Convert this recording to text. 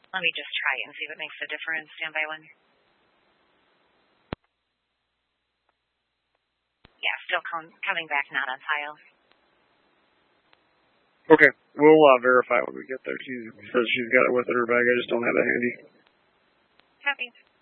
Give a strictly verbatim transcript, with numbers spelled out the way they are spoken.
Let me just try and see what makes a difference. Stand by one. Yeah, still com- coming back not on file. Okay, we'll uh, verify when we get there. She says she's got it with her bag. I just don't have it handy. Copy.